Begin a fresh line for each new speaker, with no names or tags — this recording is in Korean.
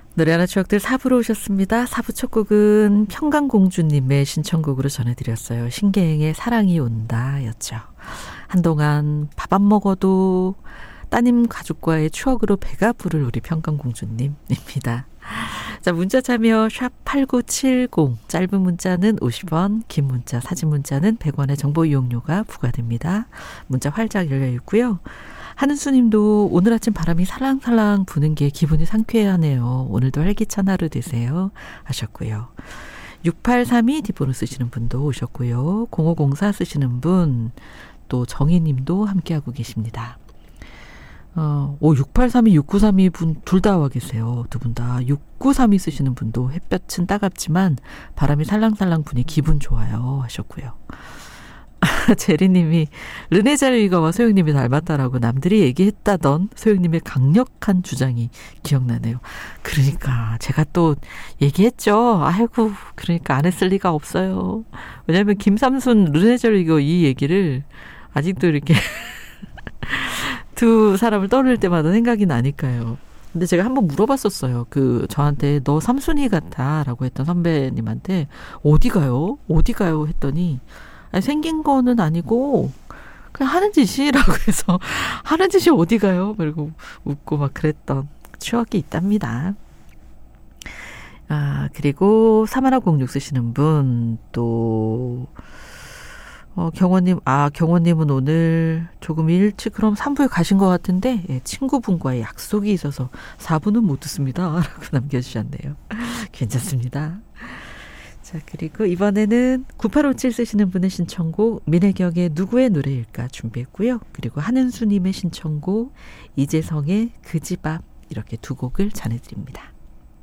노래하는 추억들 4부로 오셨습니다. 4부 첫 곡은 평강공주님의 신청곡으로 전해드렸어요. 신계행의 사랑이 온다 였죠. 한동안 밥 안 먹어도 따님 가족과의 추억으로 배가 부를 우리 평강공주님입니다. 자, 문자 참여 샵 8970, 짧은 문자는 50원, 긴 문자, 사진 문자는 100원의 정보 이용료가 부과됩니다. 문자 활짝 열려 있고요. 한은수님도 오늘 아침 바람이 살랑살랑 부는 게 기분이 상쾌하네요. 오늘도 활기찬 하루 되세요 하셨고요. 6832 뒷번호 쓰시는 분도 오셨고요. 0504 쓰시는 분, 또 정희님도 함께하고 계십니다. 6832, 6932 분 둘 다 와 계세요. 두 분 다. 6932 쓰시는 분도 햇볕은 따갑지만 바람이 살랑살랑 부니 기분 좋아요 하셨고요. 제리님이 르네 자르이가와 소영님이 닮았다라고 남들이 얘기했다던 소영님의 강력한 주장이 기억나네요. 그러니까 제가 또 얘기했죠. 아이고, 그러니까 안 했을 리가 없어요. 왜냐하면 김삼순 르네 자르이가 이 얘기를 아직도 이렇게 두 사람을 떠올릴 때마다 생각이 나니까요. 근데 제가 한번 물어봤었어요. 저한테 너 삼순이 같아 라고 했던 선배님한테 어디 가요? 했더니 아니, 생긴 거는 아니고 그냥 하는 짓이라고 해서 하는 짓이 어디 가요? 그리고 웃고 막 그랬던 추억이 있답니다. 그리고 3106 쓰시는 분, 또 경원님은 오늘 조금 일찍 그럼 3부에 가신 것 같은데, 예, 친구분과의 약속이 있어서 4부는 못 듣습니다 라고 남겨주셨네요. 괜찮습니다. 자, 그리고 이번에는 9857 쓰시는 분의 신청곡 민혜경의 누구의 노래일까 준비했고요. 그리고 한은수님의 신청곡 이재성의 그 집 앞, 이렇게 두 곡을 전해드립니다.